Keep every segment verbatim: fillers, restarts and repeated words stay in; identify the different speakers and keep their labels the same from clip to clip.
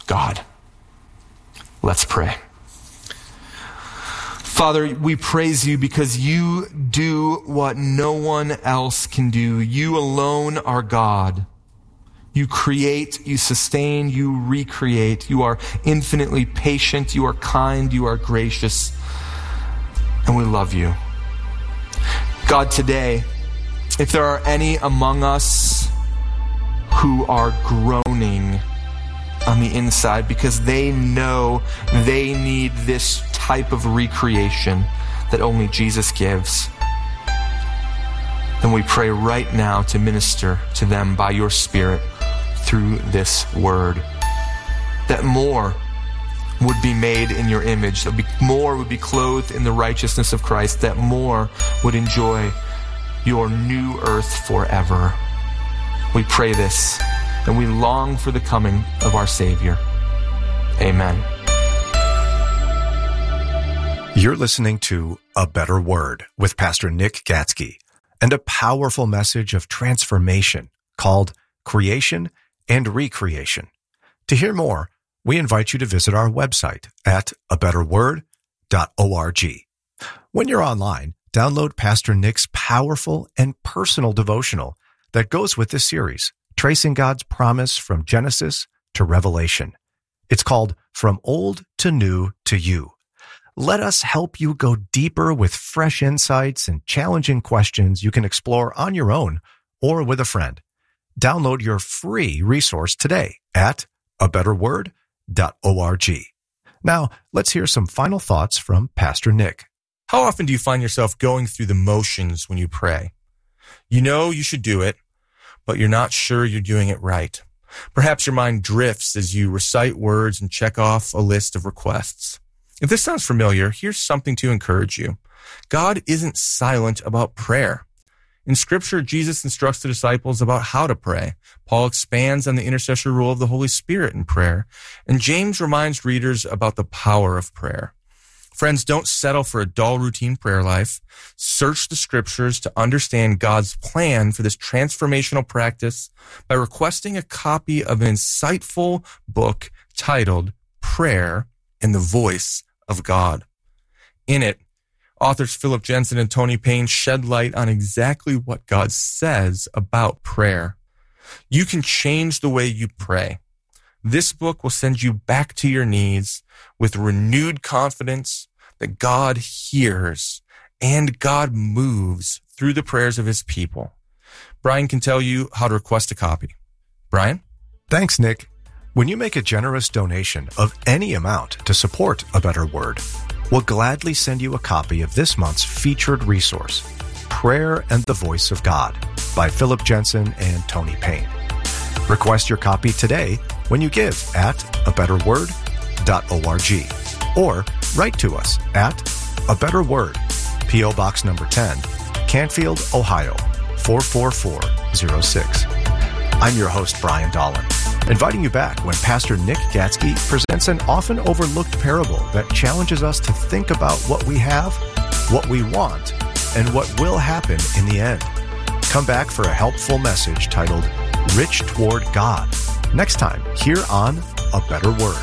Speaker 1: God. Let's pray. Father, we praise you because you do what no one else can do. You alone are God. You create, you sustain, you recreate. You are infinitely patient. You are kind. You are gracious. And we love you. God, today, if there are any among us who are groaning on the inside because they know they need this type of recreation that only Jesus gives, then we pray right now to minister to them by your Spirit through this word, that more would be made in your image, that more would be clothed in the righteousness of Christ, that more would enjoy your new earth forever. We pray this, and we long for the coming of our Savior. Amen.
Speaker 2: You're listening to A Better Word with Pastor Nick Gatzke, and a powerful message of transformation called Creation and Recreation. To hear more, we invite you to visit our website at a better word dot org. When you're online, download Pastor Nick's powerful and personal devotional that goes with this series, tracing God's promise from Genesis to Revelation. It's called From Old to New to You. Let us help you go deeper with fresh insights and challenging questions you can explore on your own or with a friend. Download your free resource today at a better word dot org. Now, let's hear some final thoughts from Pastor Nick.
Speaker 3: How often do you find yourself going through the motions when you pray? You know you should do it, but you're not sure you're doing it right. Perhaps your mind drifts as you recite words and check off a list of requests. If this sounds familiar, here's something to encourage you. God isn't silent about prayer. In Scripture, Jesus instructs the disciples about how to pray. Paul expands on the intercessory role of the Holy Spirit in prayer. And James reminds readers about the power of prayer. Friends, don't settle for a dull routine prayer life. Search the Scriptures to understand God's plan for this transformational practice by requesting a copy of an insightful book titled Prayer in the Voice of God. In it, authors Philip Jensen and Tony Payne shed light on exactly what God says about prayer. You can change the way you pray. This book will send you back to your knees with renewed confidence that God hears and God moves through the prayers of his people. Brian can tell you how to request a copy. Brian?
Speaker 2: Thanks, Nick. When you make a generous donation of any amount to support A Better Word, we'll gladly send you a copy of this month's featured resource, Prayer and the Voice of God by Philip Jensen and Tony Payne. Request your copy today when you give at a better word dot org or write to us at A Better Word, P O Box number ten, Canfield, Ohio, four four four zero six. I'm your host, Brian Dolan, inviting you back when Pastor Nick Gatzke presents an often overlooked parable that challenges us to think about what we have, what we want, and what will happen in the end. Come back for a helpful message titled Rich Toward God next time here on A Better Word.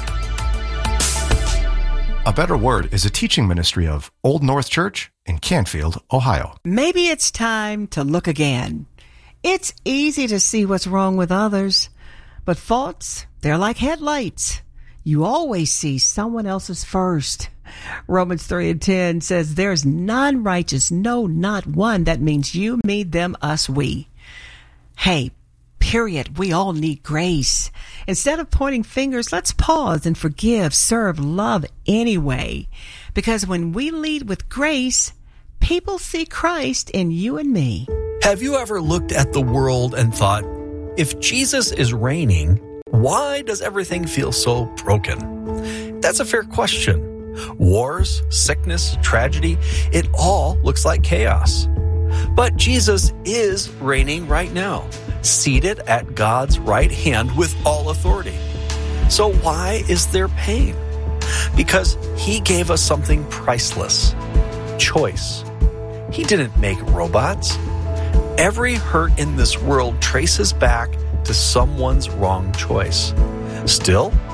Speaker 2: A Better Word is a teaching ministry of Old North Church in Canfield, Ohio.
Speaker 4: Maybe it's time to look again. It's easy to see what's wrong with others, but faults, they're like headlights. You always see someone else's first. Romans three and ten says, there's none righteous, no, not one. That means you, me, them, us, we. Hey, period. We all need grace. Instead of pointing fingers, let's pause and forgive, serve, love anyway. Because when we lead with grace, people see Christ in you and me.
Speaker 5: Have you ever looked at the world and thought, if Jesus is reigning, why does everything feel so broken? That's a fair question. Wars, sickness, tragedy, it all looks like chaos. But Jesus is reigning right now, seated at God's right hand with all authority. So why is there pain? Because he gave us something priceless, choice. He didn't make robots. Every hurt in this world traces back to someone's wrong choice. Still,